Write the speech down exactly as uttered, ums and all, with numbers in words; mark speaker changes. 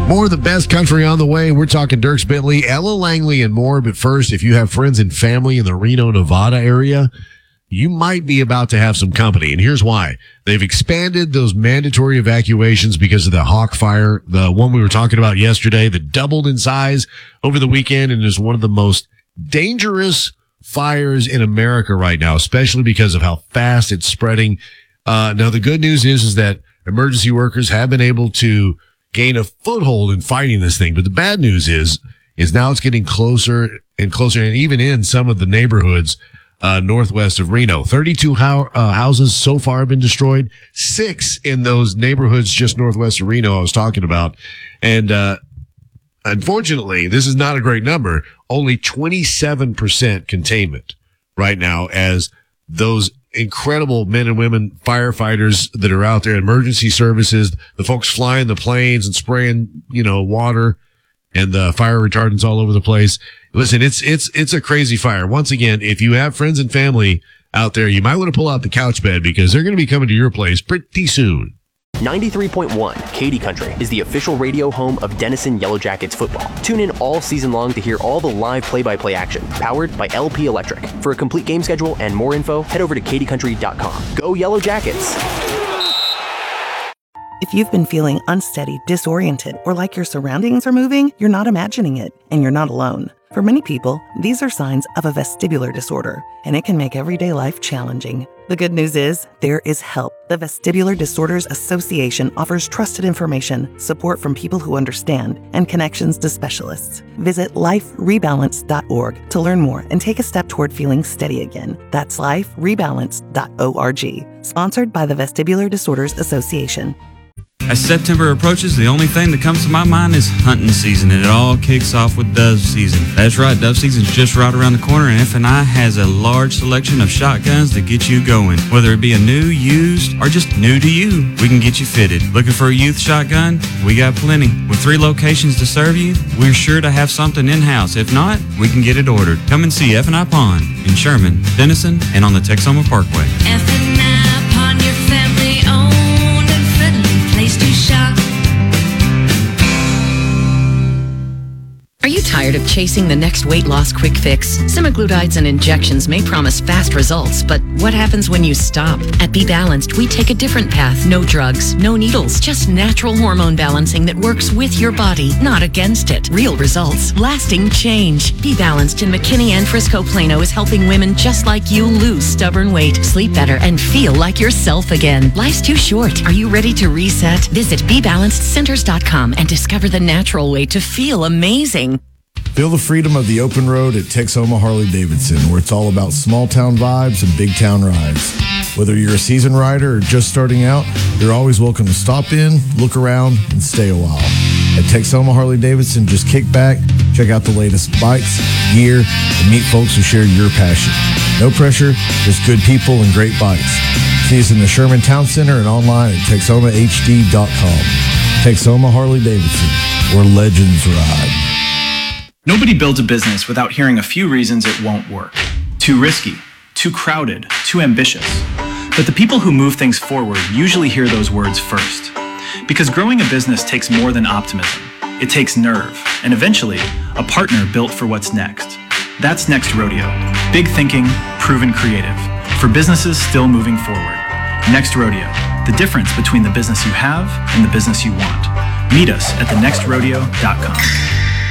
Speaker 1: More of the best country on the way. We're talking Dierks Bentley, Ella Langley, and more. But first, if you have friends and family in the Reno, Nevada area, you might be about to have some company. And here's why. They've expanded those mandatory evacuations because of the Hawk fire, the one we were talking about yesterday, that doubled in size over the weekend and is one of the most dangerous fires in America right now, especially because of how fast it's spreading. Uh, now, the good news is, is that emergency workers have been able to gain a foothold in fighting this thing. But the bad news is, is now it's getting closer and closer, and even in some of the neighborhoods uh, northwest of Reno. thirty-two ho- uh, houses so far have been destroyed. Six in those neighborhoods just northwest of Reno I was talking about. And uh unfortunately, this is not a great number. Only twenty-seven percent containment right now, as those incredible men and women firefighters that are out there, emergency services, the folks flying the planes and spraying, you know, water and the fire retardants all over the place. Listen, it's, it's, it's a crazy fire. Once again, if you have friends and family out there, you might want to pull out the couch bed because they're going to be coming to your place pretty soon.
Speaker 2: ninety-three point one Katy Country is the official radio home of Denison Yellow Jackets football. Tune in all season long to hear all the live play-by-play action, powered by L P Electric. For a complete game schedule and more info, head over to katy country dot com. Go Yellow Jackets!
Speaker 3: If you've been feeling unsteady, disoriented, or like your surroundings are moving, you're not imagining it, and you're not alone. For many people, these are signs of a vestibular disorder, and it can make everyday life challenging. The good news is, there is help. The Vestibular Disorders Association offers trusted information, support from people who understand, and connections to specialists. Visit life rebalance dot org to learn more and take a step toward feeling steady again. That's life rebalance dot org. Sponsored by the Vestibular Disorders Association.
Speaker 4: As September approaches, the only thing that comes to my mind is hunting season, and it all kicks off with dove season. That's right, dove season's just right around the corner, and F and I has a large selection of shotguns to get you going. Whether it be a new, used, or just new to you, we can get you fitted. Looking for a youth shotgun? We got plenty. With three locations to serve you, we're sure to have something in-house. If not, we can get it ordered. Come and see F and I Pawn in Sherman, Denison, and on the Texoma Parkway.
Speaker 5: F and I Pawn, your family-owned and friendly place to shop.
Speaker 6: Are you tired of chasing the next weight loss quick fix? Semaglutides and injections may promise fast results, but what happens when you stop? At Be Balanced, we take a different path. No drugs, no needles, just natural hormone balancing that works with your body, not against it. Real results, lasting change. Be Balanced in McKinney and Frisco Plano is helping women just like you lose stubborn weight, sleep better, and feel like yourself again. Life's too short. Are you ready to reset? Visit be balanced centers dot com and discover the natural way to feel amazing.
Speaker 7: Feel the freedom of the open road at Texoma Harley-Davidson, where it's all about small-town vibes and big-town rides. Whether you're a seasoned rider or just starting out, you're always welcome to stop in, look around, and stay a while. At Texoma Harley-Davidson, just kick back, check out the latest bikes, gear, and meet folks who share your passion. No pressure, just good people and great bikes. See us in the Sherman Town Center and online at texoma h d dot com. Texoma Harley-Davidson, where legends ride.
Speaker 8: Nobody builds a business without hearing a few reasons it won't work. Too risky, too crowded, too ambitious. But the people who move things forward usually hear those words first. Because growing a business takes more than optimism. It takes nerve, and eventually, a partner built for what's next. That's Next Rodeo. Big thinking, proven creative. For businesses still moving forward. Next Rodeo. The difference between the business you have and the business you want. Meet us at the next rodeo dot com.